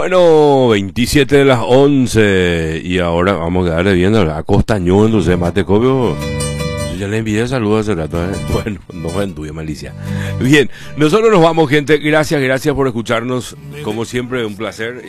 Bueno, 27 de las 11 y ahora vamos a quedarle viendo a Costañón, entonces mate copio. Yo ya le envié saludos hace rato, ¿eh? Bueno, no fue en tuya, malicia. Bien, nosotros nos vamos, gente. Gracias por escucharnos. Como siempre, un placer.